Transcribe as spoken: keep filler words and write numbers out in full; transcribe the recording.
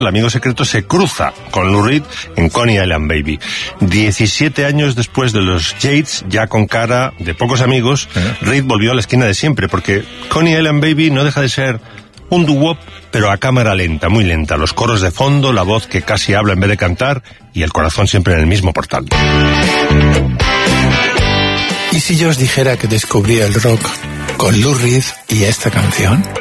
el amigo secreto se cruza con Lou Reed en Coney Island Baby. diecisiete años después de los Yates, ya con cara de pocos amigos, ¿Eh? Reed volvió a la esquina de siempre, porque Coney Island Baby no deja de ser un doo-wop, pero a cámara lenta, muy lenta. Los coros de fondo, la voz que casi habla en vez de cantar, y el corazón siempre en el mismo portal. ¿Y si yo os dijera que descubrí el rock con Lou Reed y esta canción?